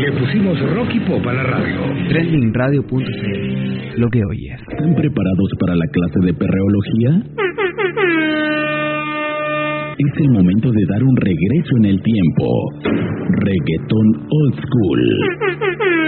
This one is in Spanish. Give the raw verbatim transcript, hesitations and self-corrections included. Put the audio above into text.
Le pusimos rock y pop a la radio. trending radio punto c l, lo que oyes. ¿Están preparados para la clase de perreología? Es el momento de dar un regreso en el tiempo. Reggaetón Old School.